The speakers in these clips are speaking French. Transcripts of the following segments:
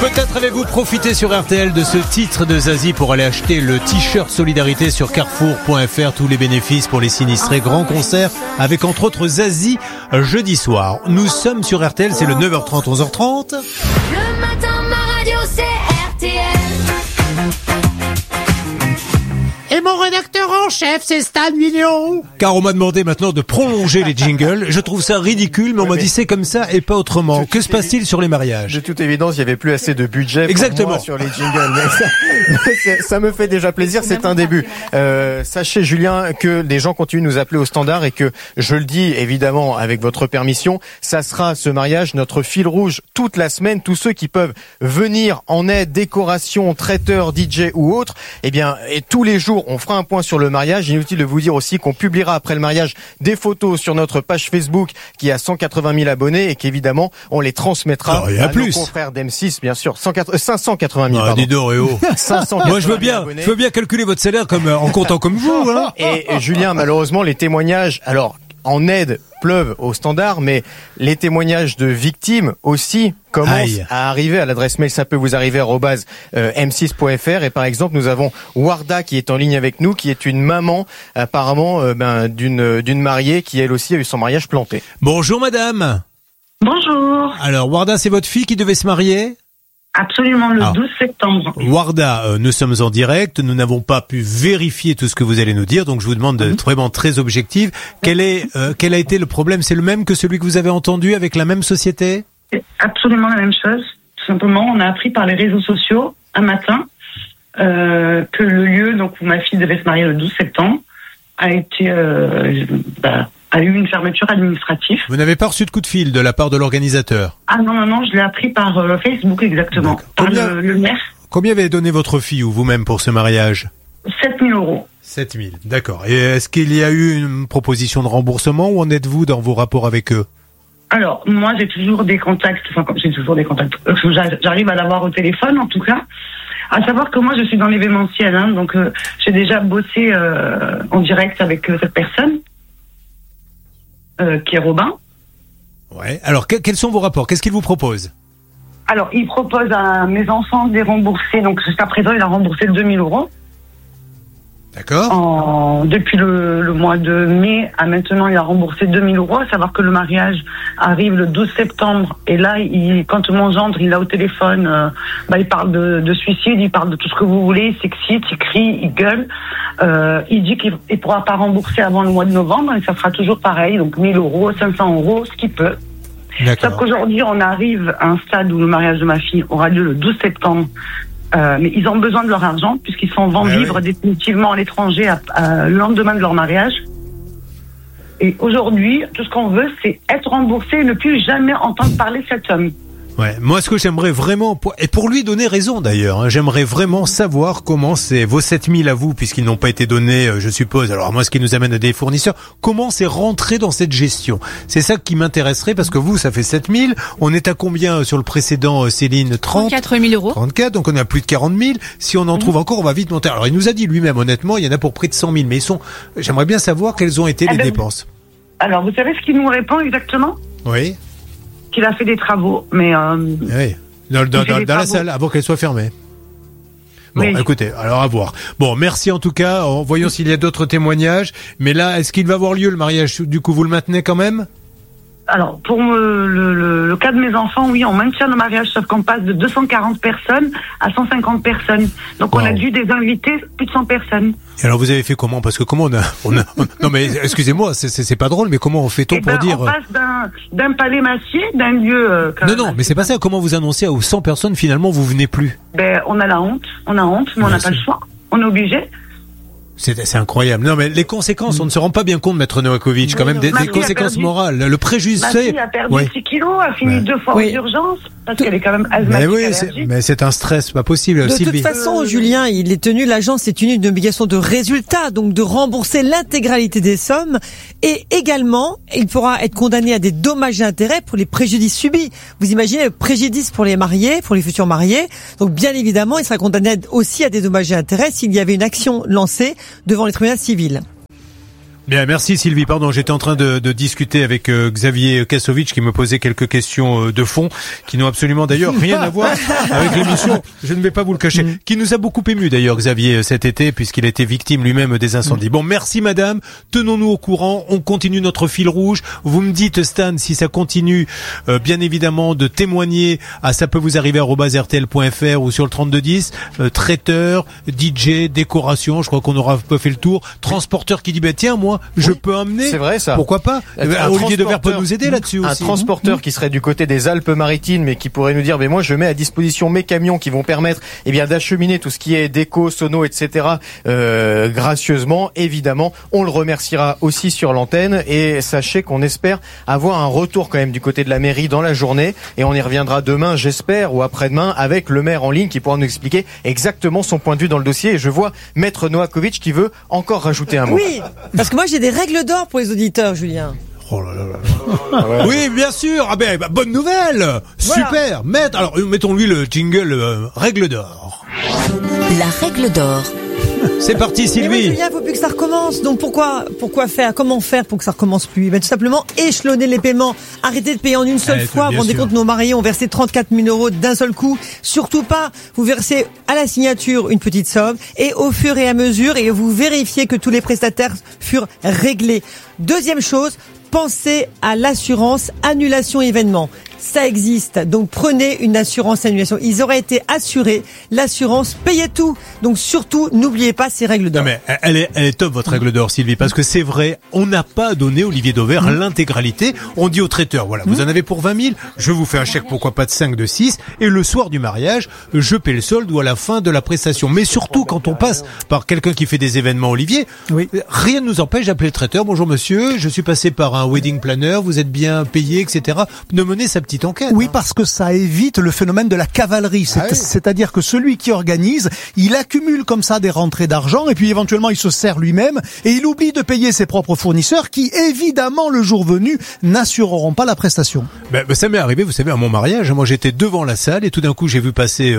Peut-être avez-vous profité sur RTL de ce titre de Zazie pour aller acheter le t-shirt Solidarité sur Carrefour.fr. Tous les bénéfices pour les sinistrés. Grand concert avec entre autres Zazie jeudi soir. Nous sommes sur RTL, c'est le 9h30, 11h30. Le matin, ma radio, c'est RTL. Et mon rédacteur en chef, c'est Stan Vignon. Car on m'a demandé maintenant de prolonger les jingles. Je trouve ça ridicule, mais on m'a dit c'est comme ça et pas autrement. Que se passe-t-il sur les mariages ? De toute évidence, il n'y avait plus assez de budget Exactement. pour moi sur les jingles. Mais ça me fait déjà plaisir, c'est un début. Sachez, Julien, que les gens continuent de nous appeler au standard et que, je le dis évidemment avec votre permission, ça sera ce mariage notre fil rouge toute la semaine. Tous ceux qui peuvent venir en aide, décoration, traiteur, DJ ou autre, eh bien, et tous les jours, on fera un point sur le mariage. Inutile de vous dire aussi qu'on publiera après le mariage des photos sur notre page Facebook qui a 180 000 abonnés et qu'évidemment, on les transmettra à nos confrères d'M6, bien sûr. 580 000, pardon. Dis donc, oh. 580 Moi, je veux bien calculer votre salaire comme, en comptant comme vous, hein. Et Julien, malheureusement, les témoignages, alors, en aide, pleuvent au standard, mais les témoignages de victimes aussi commencent à arriver à l'adresse mail. Ça peut vous arriver m6.fr. Et par exemple, nous avons Warda qui est en ligne avec nous, qui est une maman apparemment d'une mariée qui elle aussi a eu son mariage planté. Bonjour madame. Bonjour. Alors Warda, c'est votre fille qui devait se marier ? Absolument, le 12 septembre. Warda, nous sommes en direct, nous n'avons pas pu vérifier tout ce que vous allez nous dire, donc je vous demande d'être vraiment très objective. Quel a été le problème ? C'est le même que celui que vous avez entendu avec la même société ? C'est absolument la même chose. Tout simplement, on a appris par les réseaux sociaux un matin que le lieu donc où ma fille devait se marier le 12 septembre a été a eu une fermeture administrative. Vous n'avez pas reçu de coup de fil de la part de l'organisateur ? Ah non, je l'ai appris par Facebook exactement, par le maire. Combien avait donné votre fille ou vous-même pour ce mariage ? 7 000 euros. 7 000, d'accord. Et est-ce qu'il y a eu une proposition de remboursement ou en êtes-vous dans vos rapports avec eux ? Alors, moi j'ai toujours des contacts, j'arrive à l'avoir au téléphone en tout cas. À savoir que moi je suis dans l'événementiel, donc j'ai déjà bossé en direct avec cette personne. Qui est Robin. Ouais. Alors, quels sont vos rapports ? Qu'est-ce qu'il vous propose ? Alors, il propose à mes enfants de les rembourser. Donc, jusqu'à présent, il a remboursé 2 000 euros. D'accord. Depuis le mois de mai à maintenant, il a remboursé 2 000 euros. À savoir que le mariage arrive le 12 septembre. Et là, quand mon gendre, il a au téléphone, il parle de suicide, il parle de tout ce que vous voulez, il s'excite, il crie, il gueule. Il dit qu'il ne pourra pas rembourser avant le mois de novembre. Et ça sera toujours pareil. Donc 1 000 euros, 500 euros, ce qu'il peut. Sauf qu'aujourd'hui, on arrive à un stade où le mariage de ma fille aura lieu le 12 septembre. Mais ils ont besoin de leur argent puisqu'ils s'en vont vivre définitivement à l'étranger le lendemain de leur mariage. Et aujourd'hui, tout ce qu'on veut, c'est être remboursé et ne plus jamais entendre parler de cet homme. Ouais, moi ce que j'aimerais vraiment, et pour lui donner raison d'ailleurs, j'aimerais vraiment savoir comment c'est vos 7 000 à vous, puisqu'ils n'ont pas été donnés, je suppose, alors moi ce qui nous amène à des fournisseurs, comment c'est rentré dans cette gestion ? C'est ça qui m'intéresserait, parce que vous, ça fait 7 000, on est à combien sur le précédent, Céline ? 34 000 euros. 34, donc on est à plus de 40 000, si on en trouve encore, on va vite monter. Alors il nous a dit lui-même, honnêtement, il y en a pour près de 100 000, mais j'aimerais bien savoir quelles ont été les dépenses. Alors vous savez ce qu'il nous répond exactement ? Oui. Qu'il a fait des travaux, mais... Oui, dans la salle, avant qu'elle soit fermée. Bon, écoutez, alors à voir. Bon, merci en tout cas, voyons s'il y a d'autres témoignages. Mais là, est-ce qu'il va avoir lieu le mariage ? Du coup, vous le maintenez quand même ? Alors, pour le cas de mes enfants, oui, on maintient le mariage, sauf qu'on passe de 240 personnes à 150 personnes. Donc, on a dû désinviter plus de 100 personnes. Et alors, vous avez fait comment ? Parce que comment on a... Non, mais excusez-moi, c'est pas drôle, mais comment fait-on pour dire... On passe d'un palais massier, d'un lieu... Non, mais c'est pas ça. Comment vous annoncez aux 100 personnes, finalement, vous venez plus ? On a la honte. On a honte, mais on n'a pas le choix. On est obligé. C'est incroyable. Non, mais les conséquences, on ne se rend pas bien compte, Maître Novakovic, quand même, des conséquences morales. Le préjudice. Ma fille a perdu 6 kilos, a fini 2 fois aux urgences, parce qu'elle est quand même asthmatique. Mais c'est un stress, pas possible. De toute façon, Julien, il est tenu, l'agence est tenu d'une obligation de résultat, donc de rembourser l'intégralité des sommes, et également, il pourra être condamné à des dommages et intérêts pour les préjudices subis. Vous imaginez le préjudice pour les mariés, pour les futurs mariés. Donc, bien évidemment, il sera condamné aussi à des dommages et intérêts s'il y avait une action lancée devant les tribunaux civils. Bien, merci Sylvie. Pardon, j'étais en train de discuter avec Xavier Kasovic qui me posait quelques questions de fond qui n'ont absolument d'ailleurs rien à voir avec l'émission. Je ne vais pas vous le cacher. Qui nous a beaucoup ému d'ailleurs Xavier cet été puisqu'il a été victime lui-même des incendies. Bon, merci madame. Tenons-nous au courant. On continue notre fil rouge. Vous me dites Stan si ça continue bien évidemment de témoigner à ça peut vous arriver @rtl.fr ou sur le 3210. Traiteur, DJ, décoration. Je crois qu'on aura pas fait le tour. Transporteur qui dit tiens moi je peux emmener. C'est vrai ça. Pourquoi pas? Olivier Dever peut nous aider là-dessus aussi. Un transporteur qui serait du côté des Alpes-Maritimes mais qui pourrait nous dire moi je mets à disposition mes camions qui vont permettre d'acheminer tout ce qui est déco, sono, etc. Gracieusement, évidemment. On le remerciera aussi sur l'antenne et sachez qu'on espère avoir un retour quand même du côté de la mairie dans la journée et on y reviendra demain, j'espère, ou après-demain avec le maire en ligne qui pourra nous expliquer exactement son point de vue dans le dossier et je vois Maître Novakovic qui veut encore rajouter un mot. Oui, parce que moi j'ai des règles d'or pour les auditeurs, Julien. Oh là là là. Ouais. Oui, bien sûr. Ah ben, bonne nouvelle. Voilà. Super. Alors, mettons-lui le jingle règle d'or. La règle d'or. C'est parti, Sylvie. Mais Julien, il faut plus que ça recommence. Donc comment faire pour que ça recommence plus? Tout simplement échelonner les paiements. Arrêtez de payer en une seule fois. Vous vous rendez compte, nos mariés ont versé 34 000 euros d'un seul coup. Surtout pas. Vous versez à la signature une petite somme et au fur et à mesure et vous vérifiez que tous les prestataires furent réglés. Deuxième chose, pensez à l'assurance annulation événement. Ça existe, donc prenez une assurance annulation. Ils auraient été assurés, l'assurance payait tout. Donc surtout, n'oubliez pas ces règles d'or. Non mais elle est top votre règle d'or, Sylvie, parce que c'est vrai, on n'a pas donné Olivier Dever l'intégralité. On dit au traiteur, voilà, vous en avez pour 20 000, je vous fais un chèque, pourquoi pas de 5, de 6, et le soir du mariage, je paie le solde ou à la fin de la prestation. Mais surtout, quand on passe par quelqu'un qui fait des événements, Olivier, rien ne nous empêche d'appeler le traiteur, bonjour monsieur, je suis passé par un wedding planner, vous êtes bien payé, etc. De mener sa petite enquête. Oui, parce que ça évite le phénomène de la cavalerie. C'est-à-dire que celui qui organise, il accumule comme ça des rentrées d'argent et puis éventuellement il se sert lui-même et il oublie de payer ses propres fournisseurs qui, évidemment, le jour venu, n'assureront pas la prestation. Ça m'est arrivé, vous savez, à mon mariage. Moi, j'étais devant la salle et tout d'un coup, j'ai vu passer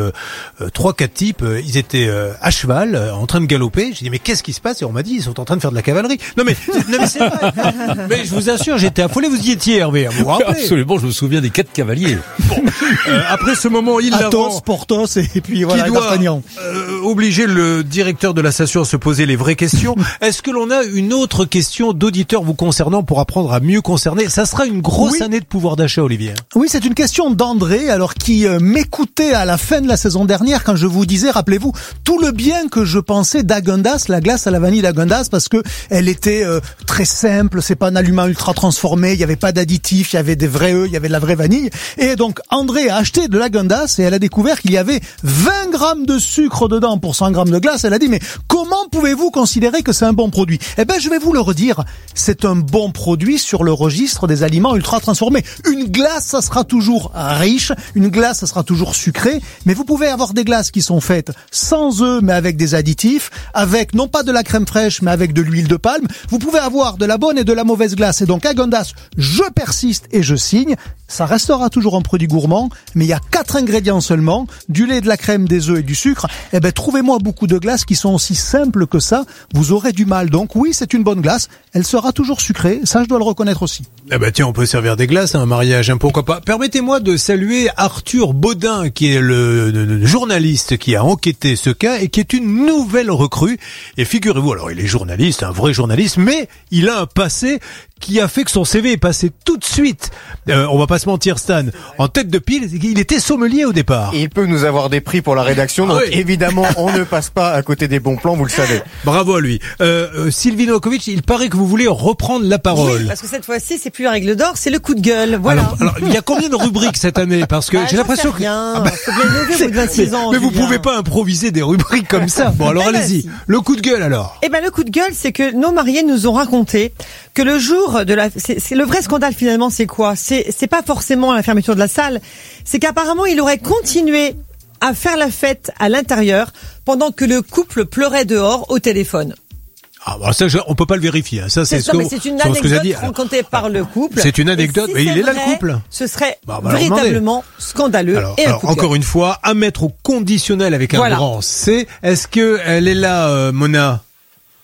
3-4 types. Ils étaient à cheval, en train de galoper. J'ai dit, mais qu'est-ce qui se passe? Et on m'a dit, ils sont en train de faire de la cavalerie. Non mais c'est vrai. Mais je vous assure, j'étais affolé. Vous y étiez, Hervé. Vous vous rappelez? Absolument, je me souviens des 4 cavaliers. Bon, après ce moment, il Athos, Porthos et puis voilà, D'Artagnan. Obliger le directeur de la station à se poser les vraies questions. Est-ce que l'on a une autre question d'auditeur vous concernant pour apprendre à mieux concerner? Ça sera une grosse année de pouvoir d'achat, Olivier. Oui, c'est une question d'André, alors qui m'écoutait à la fin de la saison dernière quand je vous disais, rappelez-vous, tout le bien que je pensais d'Haagen-Dazs, la glace à la vanille d'Haagen-Dazs, parce que elle était très simple, c'est pas un aliment ultra transformé, il y avait pas d'additifs, il y avait des vrais œufs, il y avait de la vraie vanille. Et donc André a acheté de l'Haagen-Dazs et elle a découvert qu'il y avait 20 grammes de sucre dedans pour 100 grammes de glace. Elle a dit, mais comment pouvez-vous considérer que c'est un bon produit? Eh ben, je vais vous le redire, c'est un bon produit sur le registre des aliments ultra transformés. Une glace, ça sera toujours riche, une glace, ça sera toujours sucré, mais vous pouvez avoir des glaces qui sont faites sans œufs, mais avec des additifs, avec non pas de la crème fraîche, mais avec de l'huile de palme. Vous pouvez avoir de la bonne et de la mauvaise glace. Et donc Haagen-Dazs, je persiste et je signe, ça restera toujours un produit gourmand, mais il y a 4 ingrédients seulement, du lait, de la crème, des œufs et du sucre. Eh ben, trouvez-moi beaucoup de glaces qui sont aussi simples que ça, vous aurez du mal. Donc oui, c'est une bonne glace, elle sera toujours sucrée, ça je dois le reconnaître aussi. Eh ben tiens, on peut servir des glaces à un mariage, hein, pourquoi pas. Permettez-moi de saluer Arthur Baudin, qui est le journaliste qui a enquêté ce cas et qui est une nouvelle recrue. Et figurez-vous, alors il est journaliste, un vrai journaliste, mais il a un passé qui a fait que son CV est passé tout de suite, on va pas se mentir Stan, en tête de pile. Il était sommelier au départ. Et il peut nous avoir des prix pour la rédaction, donc évidemment on ne passe pas à côté des bons plans, vous le savez. Bravo à lui. Sylvie Novakovic, il paraît que vous voulez reprendre la parole. Oui, parce que cette fois-ci c'est plus la règle d'or, c'est le coup de gueule. Voilà. Alors il y a combien de rubriques cette année? Parce que j'ai l'impression que... Faut bien lever au bout de 26 ans. Mais vous pouvez pas improviser des rubriques comme ça. Bon alors allez-y. Le coup de gueule alors. Eh ben le coup de gueule, c'est que nos mariés nous ont raconté que le jour de c'est le vrai scandale finalement, c'est quoi? C'est pas forcément la fermeture de la salle, c'est qu'apparemment il aurait continué à faire la fête à l'intérieur pendant que le couple pleurait dehors au téléphone. Ah bah ça, on peut pas le vérifier. Hein. Ça, c'est une anecdote racontée par le couple. C'est une anecdote, mais il est là le couple. Ce serait véritablement scandaleux. Alors encore une fois, à mettre au conditionnel avec un grand C. Est-ce que elle est là, Mona?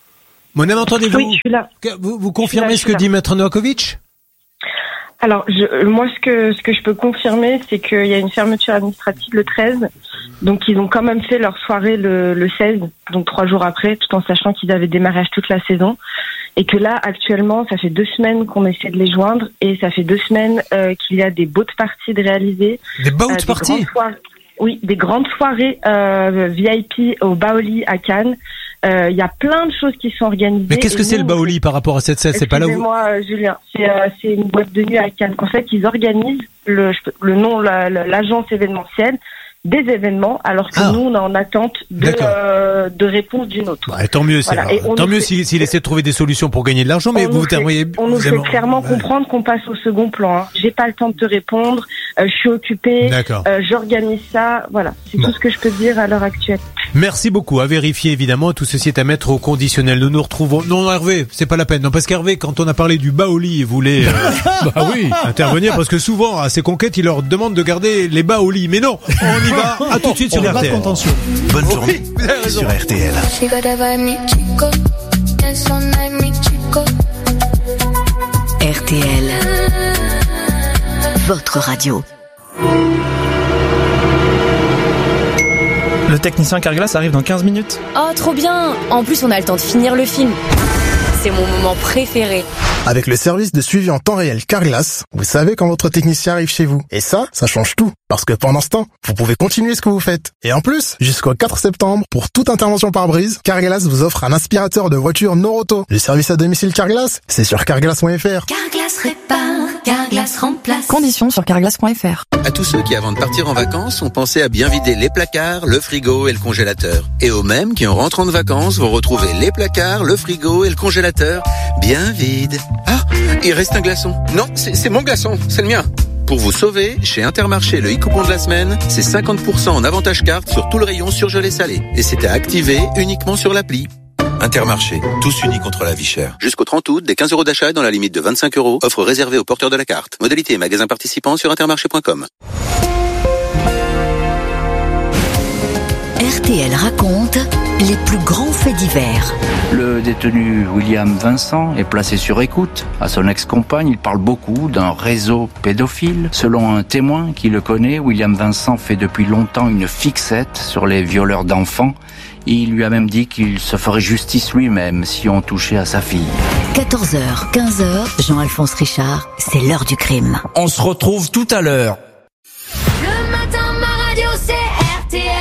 Mon âme, entendez-vous? Oui, je suis là. Vous confirmez ce que dit Maître Novakovic? Alors, moi, ce que je peux confirmer, c'est qu'il y a une fermeture administrative le 13. Donc, ils ont quand même fait leur soirée le 16, donc 3 jours après, tout en sachant qu'ils avaient des mariages toute la saison. Et que là, actuellement, ça fait 2 semaines qu'on essaie de les joindre et ça fait 2 semaines qu'il y a des boat parties de réaliser. Des boat parties? Oui, des grandes soirées VIP au Baoli à Cannes. Il y a plein de choses qui sont organisées. Mais qu'est-ce que c'est le Baoli par rapport à cette scène? C'est pas là où... Excusez-moi, Julien. C'est une boîte de nuit à Cannes. En fait, ils organisent l'agence événementielle des événements, alors que nous, on est en attente de réponse d'une autre. Bah, tant mieux, tant mieux s'il essaie de trouver des solutions pour gagner de l'argent, mais on nous fait clairement comprendre qu'on passe au second plan. Hein. J'ai pas le temps de te répondre, je suis occupée, j'organise ça, voilà. C'est tout ce que je peux dire à l'heure actuelle. Merci beaucoup. À vérifier, évidemment. Tout ceci est à mettre au conditionnel. Nous nous retrouvons... Non, Hervé, c'est pas la peine. Non, parce qu'Hervé, quand on a parlé du Baoli, il voulait intervenir, parce que souvent, à ses conquêtes, il leur demande de garder les Baoli. Mais non, on y va. À tout de suite sur RTL. Bonne journée sur RTL. RTL, votre radio. Le technicien Carglass arrive dans 15 minutes. Oh, trop bien! En plus, on a le temps de finir le film. C'est mon moment préféré. Avec le service de suivi en temps réel Carglass, vous savez quand votre technicien arrive chez vous. Et ça change tout. Parce que pendant ce temps, vous pouvez continuer ce que vous faites. Et en plus, jusqu'au 4 septembre, pour toute intervention par brise, Carglass vous offre un aspirateur de voiture Noroto. Le service à domicile Carglass, c'est sur carglass.fr. Carglass répare, Carglass remplace. Conditions sur carglass.fr. À tous ceux qui, avant de partir en vacances, ont pensé à bien vider les placards, le frigo et le congélateur. Et aux mêmes qui, en rentrant de vacances, vont retrouver les placards, le frigo et le congélateur bien vides. Ah, il reste un glaçon. Non, c'est mon glaçon, c'est le mien. Pour vous sauver, chez Intermarché, le e-coupon de la semaine, c'est 50% en avantage carte sur tout le rayon surgelé salé. Et c'est à activer uniquement sur l'appli. Intermarché, tous unis contre la vie chère. Jusqu'au 30 août, des 15 € d'achat dans la limite de 25 €. Offre réservée aux porteurs de la carte. Modalité et magasins participants sur intermarché.com. RTL raconte les plus grands faits divers. Le détenu William Vincent est placé sur écoute. À son ex-compagne, il parle beaucoup d'un réseau pédophile. Selon un témoin qui le connaît, William Vincent fait depuis longtemps une fixette sur les violeurs d'enfants. Il lui a même dit qu'il se ferait justice lui-même si on touchait à sa fille. 14h, 15h, Jean-Alphonse Richard, c'est l'heure du crime. On se retrouve tout à l'heure. Le matin, ma radio, c'est RTL.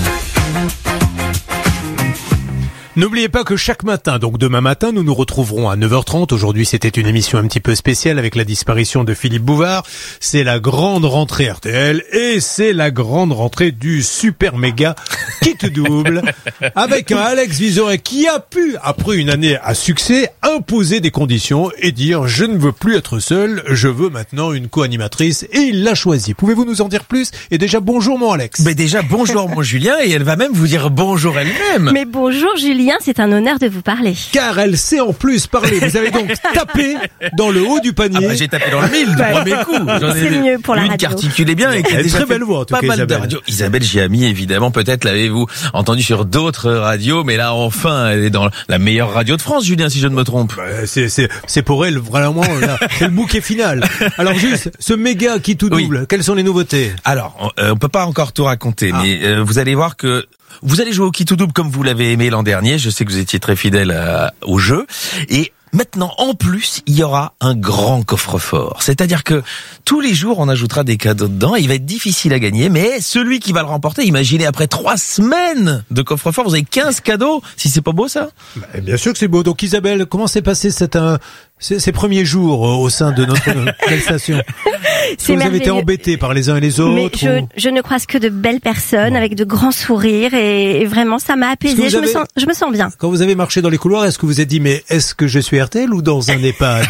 N'oubliez pas que chaque matin, donc demain matin, nous nous retrouverons à 9h30. Aujourd'hui, c'était une émission un petit peu spéciale avec la disparition de Philippe Bouvard. C'est la grande rentrée RTL et c'est la grande rentrée du super méga kit double avec un Alex Vizorek qui a pu, après une année à succès, imposer des conditions et dire « Je ne veux plus être seul, je veux maintenant une co-animatrice » et il l'a choisi. Pouvez-vous nous en dire plus? Et déjà, bonjour mon Alex. Mais déjà, bonjour mon Julien, et elle va même vous dire bonjour elle-même. Mais bonjour Julien, c'est un honneur de vous parler. Car elle sait en plus parler. Vous avez donc tapé dans le haut du panier. Ah bah, j'ai tapé dans le mille du premier coup. C'est mieux pour la radio. Une qui articulait bien et qui a déjà très belle voix en tout cas, pas mal de radio. Isabelle Giamy, évidemment, peut-être l'avez-vous entendu sur d'autres radios, mais là enfin elle est dans la meilleure radio de France, Julien, si je ne me trompe. C'est pour elle vraiment là, c'est le bouquet final. Alors juste ce méga qui tout double, quelles sont les nouveautés? Alors on peut pas encore tout raconter, mais vous allez voir que vous allez jouer au kit ou double comme vous l'avez aimé l'an dernier. Je sais que vous étiez très fidèle au jeu. Et maintenant, en plus, il y aura un grand coffre-fort. C'est-à-dire que tous les jours, on ajoutera des cadeaux dedans. Il va être difficile à gagner, mais celui qui va le remporter, imaginez, après 3 semaines de coffre-fort, vous avez 15 cadeaux. Si c'est pas beau, ça? Bien sûr que c'est beau. Donc Isabelle, comment s'est passé ces premiers jours au sein de notre belle station? Vous avez été embêtés par les uns et les autres? Mais je ne croise que de belles personnes avec de grands sourires et vraiment ça m'a apaisée. Je me sens bien. Quand vous avez marché dans les couloirs, est-ce que vous avez dit mais est-ce que je suis RTL ou dans un EHPAD?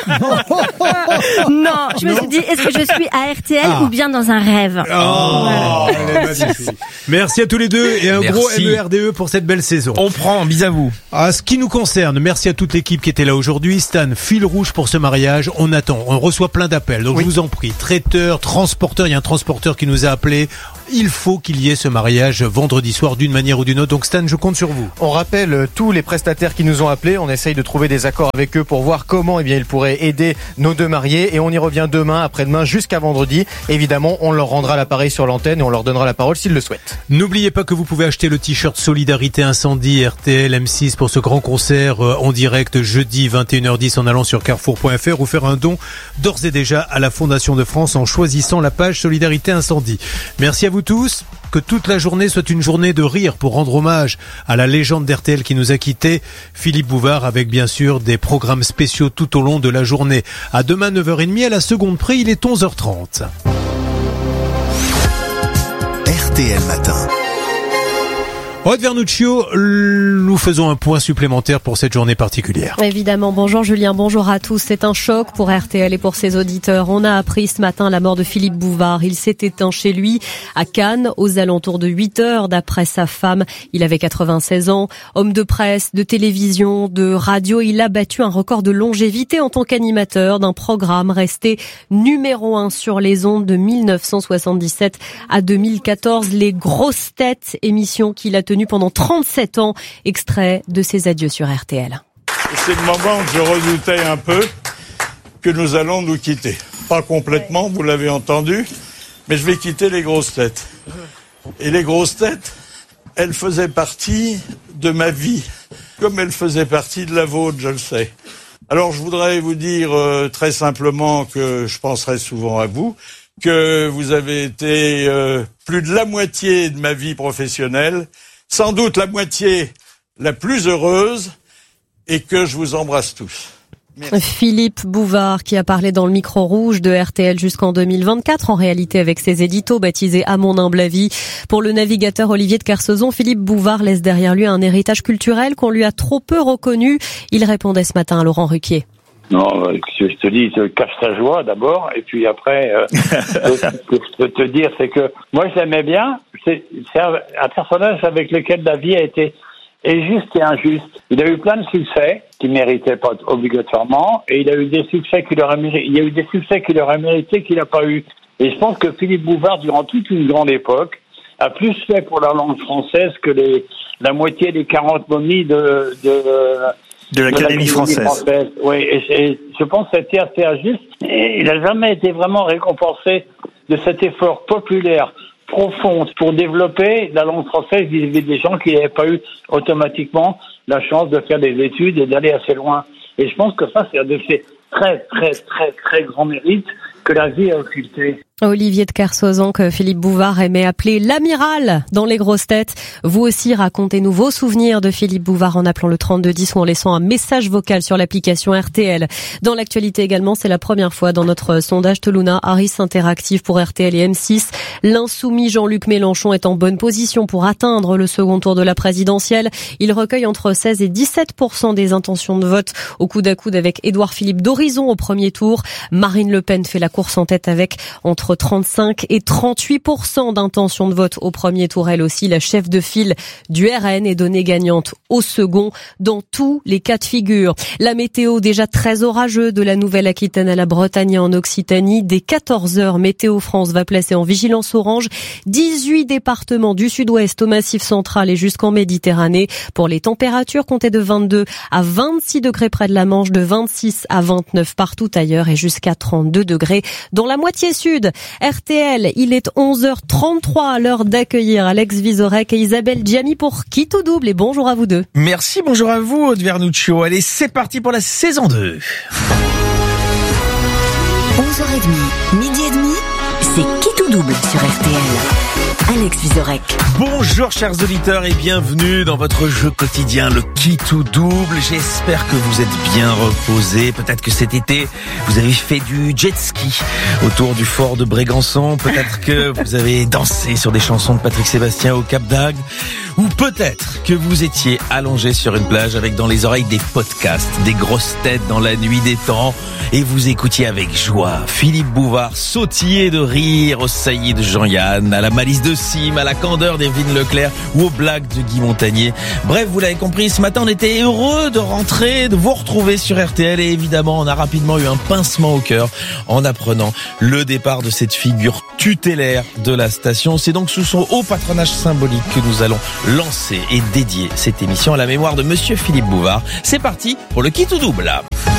Non, je me suis dit est-ce que je suis à RTL ou bien dans un rêve? Voilà. Merci à tous les deux et un gros MERDE pour cette belle saison. On prend, bis à vous. À ce qui nous concerne, merci à toute l'équipe qui était là aujourd'hui. Stan, fil rouge pour ce mariage. On attend, on reçoit plein d'appels. Donc je vous en prie, traiteur, transporteur, il y a un transporteur qui nous a appelé. il faut qu'il y ait ce mariage vendredi soir d'une manière ou d'une autre. Donc Stan, je compte sur vous. On rappelle tous les prestataires qui nous ont appelés. On essaye de trouver des accords avec eux pour voir comment ils pourraient aider nos deux mariés. Et on y revient demain, après-demain, jusqu'à vendredi. Évidemment, on leur rendra l'appareil sur l'antenne et on leur donnera la parole s'ils le souhaitent. N'oubliez pas que vous pouvez acheter le t-shirt Solidarité Incendie RTL M6 pour ce grand concert en direct jeudi 21h10 en allant sur carrefour.fr ou faire un don d'ores et déjà à la Fondation de France en choisissant la page Solidarité Incendie. Merci à vous tous. Que toute la journée soit une journée de rire pour rendre hommage à la légende d'RTL qui nous a quittés, Philippe Bouvard, avec bien sûr des programmes spéciaux tout au long de la journée. À demain 9h30 à la seconde près, il est 11h30. RTL Matin. Aude Vernuccio, nous faisons un point supplémentaire pour cette journée particulière. Évidemment, bonjour Julien, bonjour à tous. C'est un choc pour RTL et pour ses auditeurs. On a appris ce matin la mort de Philippe Bouvard. Il s'est éteint chez lui à Cannes aux alentours de 8h d'après sa femme. Il avait 96 ans. Homme de presse, de télévision, de radio, il a battu un record de longévité en tant qu'animateur d'un programme resté numéro 1 sur les ondes de 1977 à 2014. Les grosses têtes, émission qu'il a tenue pendant 37 ans, extrait de ses adieux sur RTL. C'est le moment où je redoutais un peu que nous allons nous quitter. Pas complètement, vous l'avez entendu, mais je vais quitter les grosses têtes. Et les grosses têtes, elles faisaient partie de ma vie, comme elles faisaient partie de la vôtre, je le sais. Alors je voudrais vous dire très simplement que je penserai souvent à vous, que vous avez été plus de la moitié de ma vie professionnelle, sans doute la moitié la plus heureuse, et que je vous embrasse tous. Merci. Philippe Bouvard qui a parlé dans le micro rouge de RTL jusqu'en 2024, en réalité avec ses éditos baptisés À mon humble avis. Pour le navigateur Olivier de Kersauzon, Philippe Bouvard laisse derrière lui un héritage culturel qu'on lui a trop peu reconnu. Il répondait ce matin à Laurent Ruquier. Non, je te dis, cache ta joie d'abord, et puis après, ce que je peux te dire, c'est que moi je l'aimais bien. C'est un personnage avec lequel la vie a été juste et injuste. Il a eu plein de succès qu'il méritait pas obligatoirement, et il a eu des succès qu'il aurait mérité. Il y a eu des succès qu'il aurait mérité qu'il n'a pas eu. Et je pense que Philippe Bouvard, durant toute une grande époque, a plus fait pour la langue française que la moitié des 40 momies de l'Académie française. Oui, et je pense que c'était assez injuste. Et il n'a jamais été vraiment récompensé de cet effort populaire profond pour développer la langue française vis-à-vis des gens qui n'avaient pas eu automatiquement la chance de faire des études et d'aller assez loin. Et je pense que ça, c'est un de ces très, très, très, très grands mérites que la vie a occulté. Olivier de Kersauzon, que Philippe Bouvard aimait appeler l'amiral dans les grosses têtes. Vous aussi, racontez-nous vos souvenirs de Philippe Bouvard en appelant le 3210 ou en laissant un message vocal sur l'application RTL. Dans l'actualité également, c'est la première fois dans notre sondage Toluna Harris Interactive pour RTL et M6. L'insoumis Jean-Luc Mélenchon est en bonne position pour atteindre le second tour de la présidentielle. Il recueille entre 16 et 17% des intentions de vote au coude à coude avec Édouard Philippe d'Horizon au premier tour. Marine Le Pen fait la course en tête avec entre 35 et 38% d'intention de vote au premier tour. Elle aussi, la chef de file du RN est donnée gagnante au second dans tous les cas de figure. La météo déjà très orageux de la Nouvelle-Aquitaine à la Bretagne et en Occitanie. Dès 14h, Météo France va placer en vigilance orange 18 départements du sud-ouest au Massif central et jusqu'en Méditerranée. Pour les températures, comptez de 22 à 26 degrés près de la Manche, de 26 à 29 partout ailleurs et jusqu'à 32 degrés dans la moitié sud. RTL, il est 11h33 à l'heure d'accueillir Alex Vizorek et Isabelle Giami pour Qui tout double, et bonjour à vous deux. Merci, bonjour à vous Aude Vernuccio. Allez, c'est parti pour la saison 2. 11h30, midi et demi, c'est Qui tout double sur RTL. Alex Vizorek. Bonjour chers auditeurs et bienvenue dans votre jeu quotidien, le Qui tout double. J'espère que vous êtes bien reposés. Peut-être que cet été, vous avez fait du jet ski autour du fort de Brégançon. Peut-être que vous avez dansé sur des chansons de Patrick Sébastien au Cap d'Agde. Ou peut-être que vous étiez allongé sur une plage avec dans les oreilles des podcasts, des grosses têtes dans la nuit des temps, et vous écoutiez avec joie Philippe Bouvard sautiller de rire au saillie de Jean-Yann, à la malice de de Sim, à la candeur d'Evelyne Leclerc ou aux blagues de Guy Montagnier. Bref, vous l'avez compris, ce matin on était heureux de rentrer, de vous retrouver sur RTL et évidemment on a rapidement eu un pincement au cœur en apprenant le départ de cette figure tutélaire de la station. C'est donc sous son haut patronage symbolique que nous allons lancer et dédier cette émission à la mémoire de Monsieur Philippe Bouvard. C'est parti pour le Qui tout double.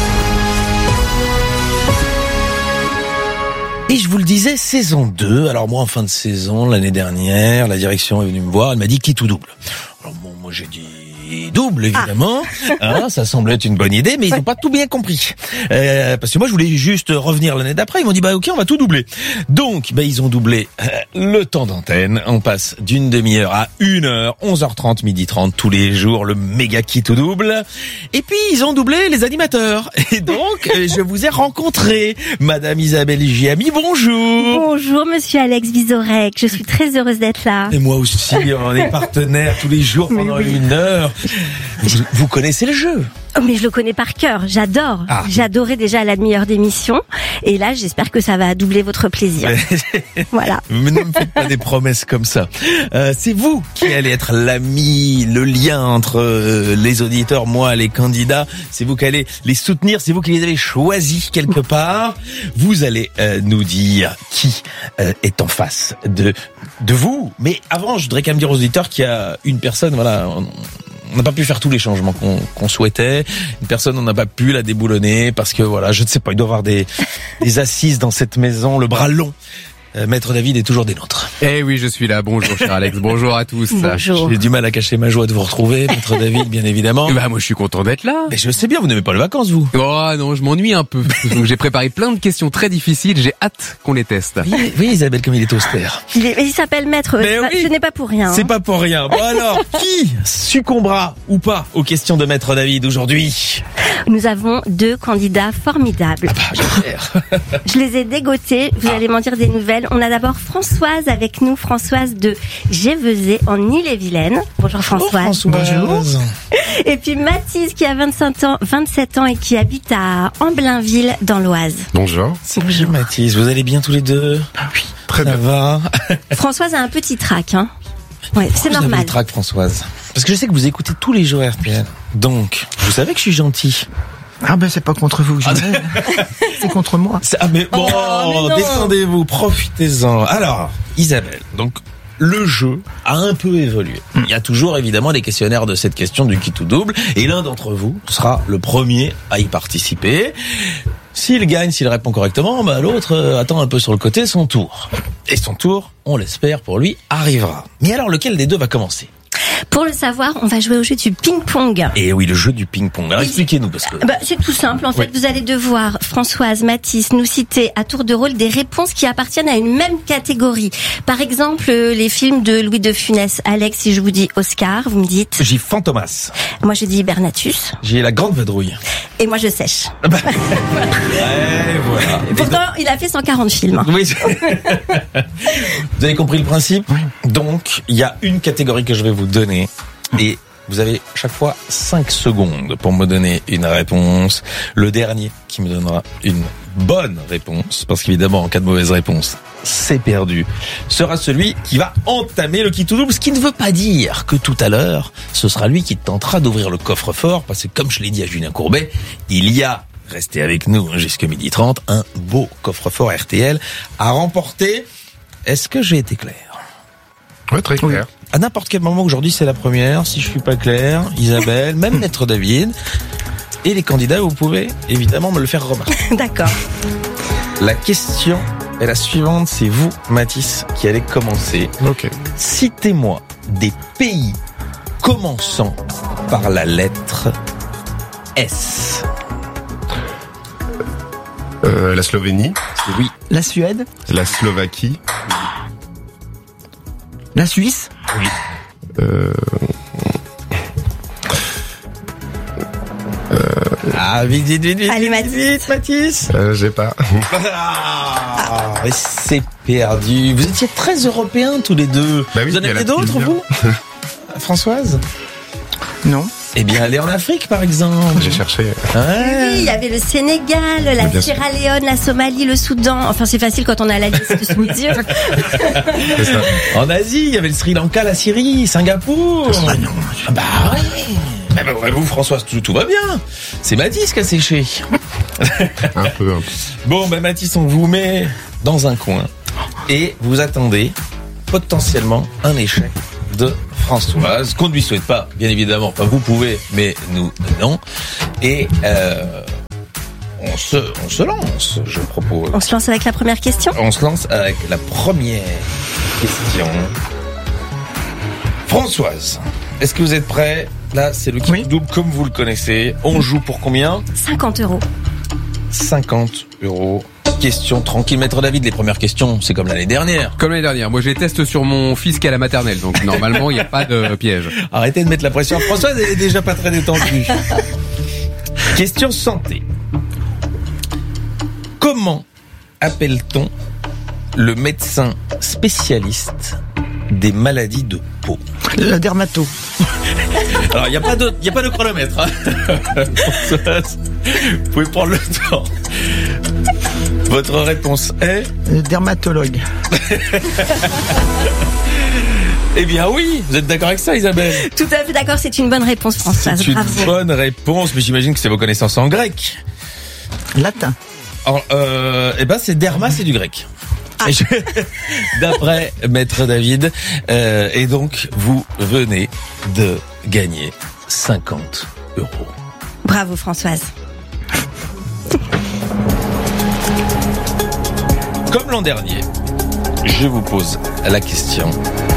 Et je vous le disais, saison 2. Alors moi, en fin de saison, l'année dernière, la direction est venue me voir, elle m'a dit Qui tout double. Alors bon, moi j'ai dit double, évidemment. Ça semblait être une bonne idée, mais ils n'ont pas tout bien compris. Parce que moi, je voulais juste revenir l'année d'après. Ils m'ont dit, ok, on va tout doubler. Donc, ils ont doublé le temps d'antenne. On passe d'une demi-heure à 1h, 11h30, 12h30, tous les jours, le méga Qui tout double. Et puis, ils ont doublé les animateurs. Et donc, je vous ai rencontré, Madame Isabelle Giamy, bonjour. Bonjour, Monsieur Alex Vizorek. Je suis très heureuse d'être là. Et moi aussi, on est partenaires tous les jours pendant 1 heure. Vous connaissez le jeu? Oh, mais je le connais par cœur, j'adore. J'adorais déjà la demi-heure d'émission. Et là, j'espère que ça va doubler votre plaisir. Voilà. Mais ne me faites pas des promesses comme ça. C'est vous qui allez être l'ami, le lien entre les auditeurs, moi, les candidats. C'est vous qui allez les soutenir. C'est vous qui les avez choisis quelque part. Vous allez nous dire qui est en face de vous. Mais avant, je voudrais quand même dire aux auditeurs qu'il y a une personne, voilà... On n'a pas pu faire tous les changements qu'on souhaitait. Une personne, on n'a pas pu la déboulonner parce que voilà, je ne sais pas, il doit y avoir des assises dans cette maison, le bras long. Maître David est toujours des nôtres. Eh oui, je suis là. Bonjour, cher Alex. Bonjour à tous. Bonjour. J'ai du mal à cacher ma joie de vous retrouver, Maître David, bien évidemment. Moi, je suis content d'être là. Mais je sais bien, vous n'aimez pas les vacances, vous. Oh non, je m'ennuie un peu. Donc, j'ai préparé plein de questions très difficiles. J'ai hâte qu'on les teste. Oui, Isabelle, comme il est austère. Il s'appelle Maître. Ce n'est pas pour rien. C'est pas pour rien. Bon alors, qui succombera ou pas aux questions de Maître David aujourd'hui? Nous avons 2 candidats formidables. J'espère. Je les ai dégotés. Vous allez m'en dire des nouvelles. On a d'abord Françoise avec nous. Françoise de Gévezé en Ille-et-Vilaine. Bonjour Françoise. Bonjour. Et puis Mathis qui a 27 ans et qui habite à Amblainville dans l'Oise. Bonjour. Bonjour Mathis. Vous allez bien tous les deux? Oui. Très bien. Ça va. Françoise a un petit trac, hein. Ouais, c'est normal. Vous avez le trac, Françoise. Parce que je sais que vous écoutez tous les jours RTL. Donc, vous savez que je suis gentil. C'est pas contre vous que je vais. C'est contre moi. Mais descendez-vous, profitez-en. Alors, Isabelle, donc le jeu a un peu évolué. Il y a toujours évidemment des questionnaires de cette question du qui tout double, et l'un d'entre vous sera le premier à y participer. S'il gagne, s'il répond correctement, l'autre attend un peu sur le côté son tour. Et son tour, on l'espère pour lui, arrivera. Mais alors, lequel des deux va commencer? Pour le savoir, on va jouer au jeu du ping-pong. Et oui, le jeu du ping-pong. Alors expliquez-nous parce que... c'est tout simple. En fait, vous allez devoir, Françoise, Mathis, nous citer à tour de rôle des réponses qui appartiennent à une même catégorie. Par exemple, les films de Louis de Funès. Alex, si je vous dis Oscar, vous me dites... J'ai Fantomas. Moi, je dis Bernatus. J'ai La Grande Vadrouille. Et moi, je sèche. Voilà. Pourtant, il a fait 140 films. Oui. Vous avez compris le principe? Oui. Donc, il y a une catégorie que je vais vous donner. Et vous avez chaque fois 5 secondes pour me donner une réponse. Le dernier qui me donnera une bonne réponse, parce qu'évidemment, en cas de mauvaise réponse, c'est perdu, sera celui qui va entamer le qui tout double, ce qui ne veut pas dire que tout à l'heure, ce sera lui qui tentera d'ouvrir le coffre-fort, parce que comme je l'ai dit à Julien Courbet, il y a, restez avec nous jusqu'à 12h30, un beau coffre-fort RTL à remporter. Est-ce que j'ai été clair? Oui, très clair. À n'importe quel moment aujourd'hui, c'est la première. Si je suis pas clair, Isabelle, même Maître David et les candidats, vous pouvez évidemment me le faire remarquer. D'accord. La question est la suivante, c'est vous, Mathis, qui allez commencer. Ok. Citez-moi des pays commençant par la lettre S. La Slovénie. Oui. La Suède. La Slovaquie. La Suisse. Oui. Vite. Allez, Mathis. J'ai pas. C'est perdu. Vous étiez très européens tous les deux. Oui, vous en avez d'autres, vous? Françoise? Non. Eh bien, aller en Afrique, par exemple. J'ai cherché. Ouais. Oui, il y avait le Sénégal, la Sierra Leone, la Somalie, le Soudan. Enfin, c'est facile quand on a la liste sous les yeux. C'est ça. En Asie, il y avait le Sri Lanka, la Syrie, Singapour. Ah non. Bah oui. Bah, vous, Françoise, tout va bien. C'est Mathis qui a séché. Un peu. Bon, Mathis, on vous met dans un coin et vous attendez potentiellement un échec de Françoise, qu'on ne lui souhaite pas, bien évidemment. Enfin, vous pouvez, mais nous, non. Et on se lance, je propose. On se lance avec la première question. On se lance avec la première question. Françoise, est-ce que vous êtes prêts? Là, c'est le kit double comme vous le connaissez. On joue pour combien? 50 €. 50 €. Question tranquille, Maître David. Les premières questions, c'est comme l'année dernière. Comme l'année dernière. Moi, je les teste sur mon fils qui est à la maternelle. Donc, normalement, il n'y a pas de piège. Arrêtez de mettre la pression. Françoise, elle est déjà pas très détendue. Question santé. Comment appelle-t-on le médecin spécialiste des maladies de peau? La dermato. Alors, il n'y a pas de chronomètre, hein. Françoise, vous pouvez prendre le temps. Votre réponse est? Dermatologue. Eh bien oui, vous êtes d'accord avec ça, Isabelle? Tout à fait d'accord, c'est une bonne réponse, Françoise. C'est une Bravo. bonne réponse, mais j'imagine que c'est vos connaissances en grec. Latin. Alors, c'est derma, c'est du grec. Ah. D'après Maître David. Et donc, vous venez de gagner 50 €. Bravo, Françoise. Comme l'an dernier, je vous pose la question.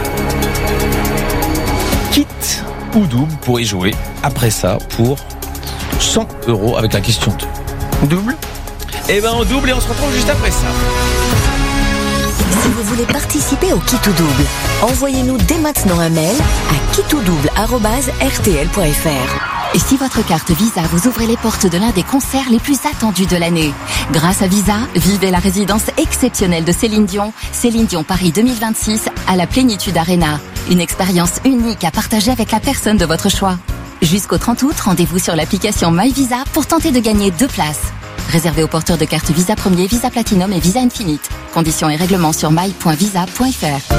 Kit ou double pour y jouer après ça pour 100 € avec la question 2. Double? Eh ben, on double et on se retrouve juste après ça. Si vous voulez participer au Kit ou Double, envoyez-nous dès maintenant un mail à kitoudoule@rtl.fr. Et si votre carte Visa vous ouvre les portes de l'un des concerts les plus attendus de l'année. Grâce à Visa, vivez la résidence exceptionnelle de Céline Dion Paris 2026 à la Plénitude Arena. Une expérience unique à partager avec la personne de votre choix. Jusqu'au 30 août, rendez-vous sur l'application MyVisa pour tenter de gagner 2 places. Réservé aux porteurs de cartes Visa Premier, Visa Platinum et Visa Infinite. Conditions et règlements sur my.visa.fr.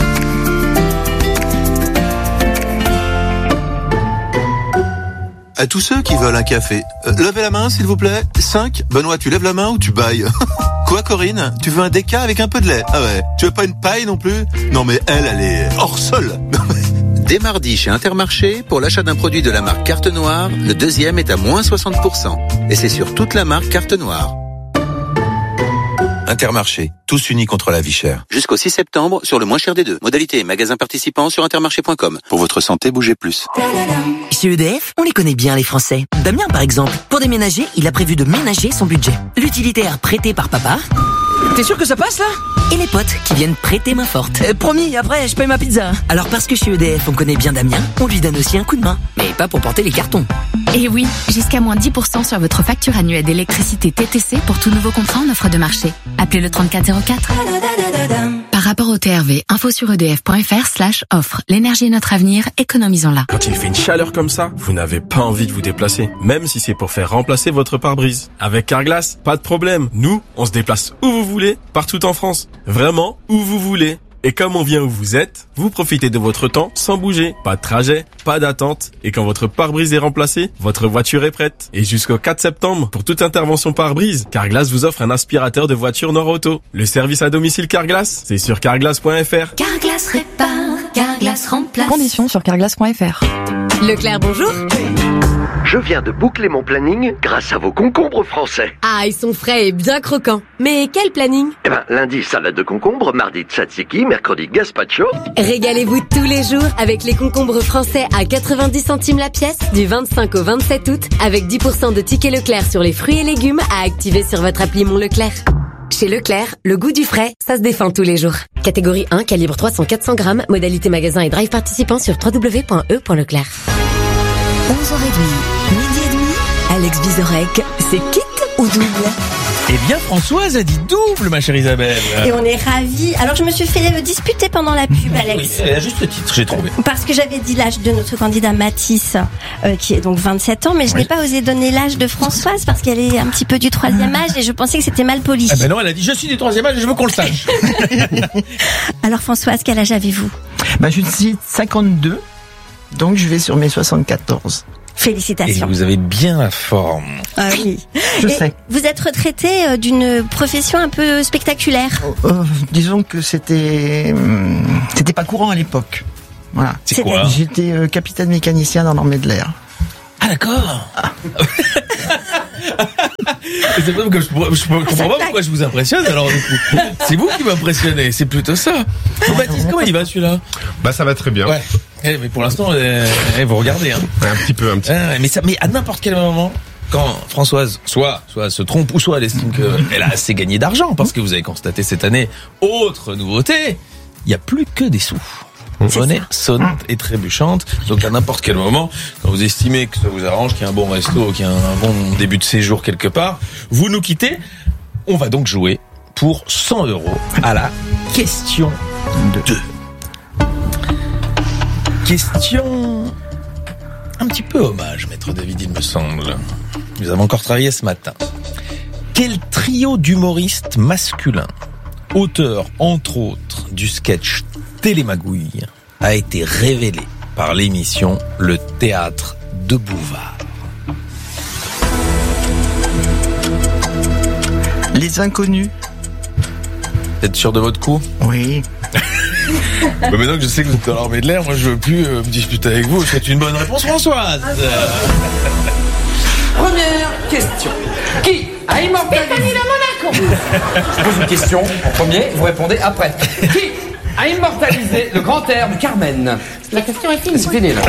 À tous ceux qui veulent un café, levez la main s'il vous plaît. 5. Benoît, tu lèves la main ou tu bailles? Quoi, Corinne? Tu veux un déca avec un peu de lait? Ah ouais. Tu veux pas une paille non plus? Non mais elle est hors sol. Dès mardi chez Intermarché, pour l'achat d'un produit de la marque Carte Noire, le deuxième est à moins 60%. Et c'est sur toute la marque Carte Noire. Intermarché, tous unis contre la vie chère. Jusqu'au 6 septembre, sur le moins cher des deux. Modalité et magasins participants sur intermarché.com. Pour votre santé, bougez plus. Chez EDF, on les connaît bien les Français. Damien par exemple, pour déménager, il a prévu de ménager son budget. L'utilitaire prêté par papa. T'es sûr que ça passe là? Et les potes qui viennent prêter main forte. Promis, après je paye ma pizza. Alors parce que chez EDF on connaît bien Damien, on lui donne aussi un coup de main. Mais pas pour porter les cartons. Et oui, jusqu'à moins 10% sur votre facture annuelle d'électricité TTC pour tout nouveau contrat en offre de marché. Appelez le 3404. Par rapport au TRV, info sur edf.fr/offre. L'énergie est notre avenir, économisons-la. Quand il fait une chaleur comme ça, vous n'avez pas envie de vous déplacer, même si c'est pour faire remplacer votre pare-brise. Avec Carglass, pas de problème. Nous, on se déplace où vous voulez, partout en France. Vraiment, où vous voulez. Et comme on vient où vous êtes, vous profitez de votre temps sans bouger. Pas de trajet, pas d'attente. Et quand votre pare-brise est remplacé, votre voiture est prête. Et jusqu'au 4 septembre, pour toute intervention pare-brise, Carglass vous offre un aspirateur de voiture Nord-Auto. Le service à domicile Carglass, c'est sur carglass.fr. Carglass répare, Carglass remplace. Conditions sur carglass.fr. Leclerc, bonjour. Je viens de boucler mon planning grâce à vos concombres français. Ah, ils sont frais et bien croquants. Mais quel planning? Lundi, salade de concombre, mardi, tzatziki, mercredi, gazpacho. Régalez-vous tous les jours avec les concombres français à 90 centimes la pièce du 25 au 27 août avec 10% de tickets Leclerc sur les fruits et légumes à activer sur votre appli Mon Leclerc. Chez Leclerc, le goût du frais, ça se défend tous les jours. Catégorie 1, calibre 300-400 grammes, modalité magasin et drive participant sur www.e.leclerc. 11h30, midi et demi, Alex Vizorek, c'est Kit ou Double? Eh bien, Françoise a dit double, ma chère Isabelle. Et on est ravis. Alors, je me suis fait disputer pendant la pub, Alex. Oui, à juste titre, j'ai trouvé. Parce que j'avais dit l'âge de notre candidat Mathis, qui est donc 27 ans, mais je n'ai pas osé donner l'âge de Françoise parce qu'elle est un petit peu du 3e âge et je pensais que c'était mal poli. Ah ben non, elle a dit je suis du 3e âge et je veux qu'on le sache. Alors, Françoise, quel âge avez-vous? Je suis 52, donc je vais sur mes 74. Félicitations. Et vous avez bien la forme. Ah oui. Je sais. Vous êtes retraité d'une profession un peu spectaculaire. Disons que c'était pas courant à l'époque. Voilà. C'est quoi? J'étais capitaine mécanicien dans l'armée de l'air. Ah d'accord. C'est pas que je comprends pas pourquoi je vous impressionne alors du coup. C'est vous qui m'impressionnez, c'est plutôt ça. Baptiste, comment il va celui-là? Ça va très bien. Ouais. Mais pour l'instant, vous regardez. Hein. Un petit peu. Mais à n'importe quel moment, quand Françoise soit se trompe ou soit elle estime qu'elle a assez gagné d'argent, parce que vous avez constaté cette année, autre nouveauté, il n'y a plus que des sous. Monnaie sonnante et trébuchante. Donc à n'importe quel moment, quand vous estimez que ça vous arrange, qu'il y a un bon resto, qu'il y a un bon début de séjour quelque part, vous nous quittez. On va donc jouer pour 100 € à la question 2. Question un petit peu hommage, maître David, il me semble. Nous avons encore travaillé ce matin. Quel trio d'humoristes masculins, auteur entre autres du sketch Télémagouille, a été révélé par l'émission Le Théâtre de Bouvard? Les Inconnus. Vous êtes sûr de votre coup? Oui. Maintenant que je sais que vous êtes dans l'armée de l'air, moi je veux plus me disputer avec vous. C'est une bonne réponse, Françoise. Première question. Qui a immortalisé Monaco? Je pose une question en premier, vous répondez après. Qui a immortalisé le grand air du Carmen? La question est finie. C'est fini là.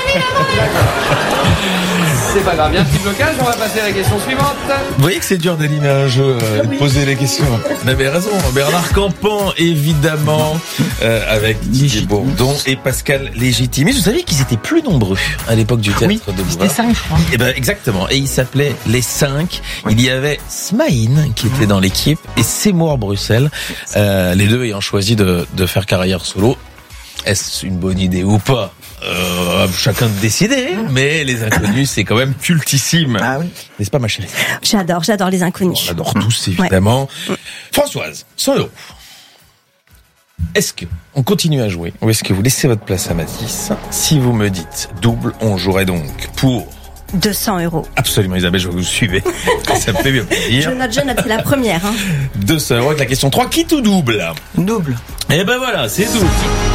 C'est pas grave, il y a un petit blocage, on va passer à la question suivante. Vous voyez que c'est dur d'animer un jeu, de poser les questions. Vous avez raison, Bernard Campan, évidemment, avec Didier Bourdon et Pascal Légitimis. Vous savez qu'ils étaient plus nombreux à l'époque du théâtre de Bouvard. C'était 5, je crois. Et exactement, et ils s'appelaient les 5. Il y avait Smaïn qui était dans l'équipe et Seymour Bruxelles, les deux ayant choisi de faire carrière solo. Est-ce une bonne idée ou pas? Chacun de décider, mais les Inconnus, c'est quand même cultissime. Ah oui. N'est-ce pas, ma chérie? J'adore les Inconnus. On adore tous, évidemment. Ouais. Françoise, 100 €. Est-ce que on continue à jouer ou est-ce que vous laissez votre place à Mathis? Si vous me dites double, on jouerait donc pour 200 €. Absolument, Isabelle, je vous suivez. Ça me fait bien plaisir. Je note, c'est la première. 200 € avec la question 3. Quitte ou double? Double. Eh ben voilà, c'est double.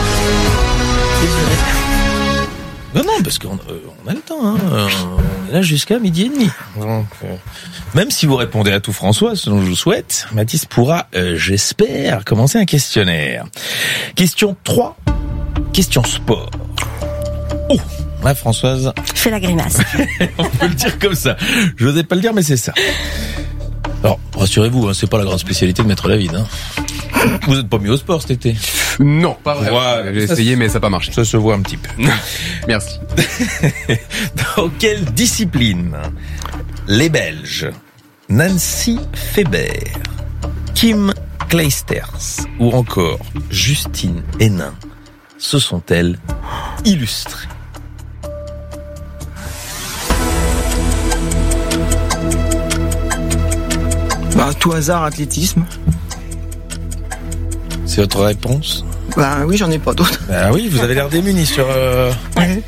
Non, parce qu'on a le temps. On est là jusqu'à 12h30. Donc, même si vous répondez à tout, François, ce dont je vous souhaite, Mathis pourra, j'espère, commencer un questionnaire. Question 3. Question sport. Oh, là, Françoise. Fais la grimace. On peut le dire comme ça. Je n'osais pas le dire, mais c'est ça. Alors, rassurez-vous, c'est pas la grande spécialité de Maître David. Vous n'êtes pas mis au sport cet été? Non, pas vrai. Ouais, j'ai essayé, mais ça n'a pas marché. Ça se voit un petit peu. Merci. Dans quelle discipline les Belges Nancy Faber, Kim Clijsters ou encore Justine Hénin se sont-elles illustrées? Tout hasard, athlétisme. C'est votre réponse? Oui, j'en ai pas d'autres. Oui, vous avez l'air démuni sur... Ouais.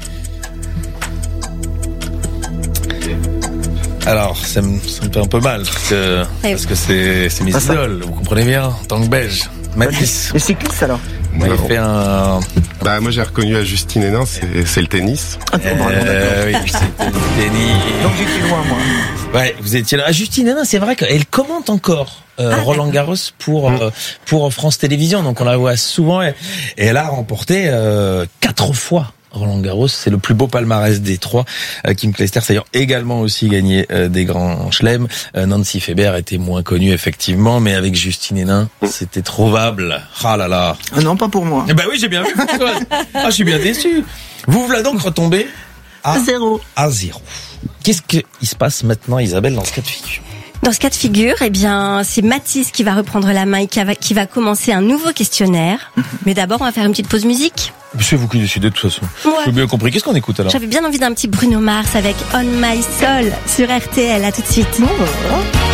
Alors, ça me fait un peu mal, parce que c'est mes idoles, vous comprenez bien, en tant que Belge. Mathis. Les cyclistes, alors? Il fait un... moi, j'ai reconnu à Justine Hénin, c'est le tennis. Oui, c'était le tennis. Donc, j'étais loin, moi. Ouais, vous étiez là. Justine Hénin, c'est vrai qu'elle commente encore Roland Garros pour France Télévisions, donc on la voit souvent, et elle a remporté 4 fois Roland Garros, c'est le plus beau palmarès des 3. Kim Clijsters ayant également aussi gagné des grands chelems. Nancy Faber était moins connue effectivement, mais avec Justine Hénin, c'était trouvable. Ah là là. Non, pas pour moi. Oui, j'ai bien vu. Je suis bien déçu. Vous voilà donc retombé à 0. À 0. Qu'est-ce qu'il se passe maintenant, Isabelle, dans ce cas de figure? Dans ce cas de figure, eh bien, c'est Mathis qui va reprendre la main et qui va commencer un nouveau questionnaire. Mais d'abord, on va faire une petite pause musique. C'est vous qui décidez de toute façon. Ouais. J'ai bien compris. Qu'est-ce qu'on écoute alors? J'avais bien envie d'un petit Bruno Mars avec On My Soul sur RTL. À tout de suite.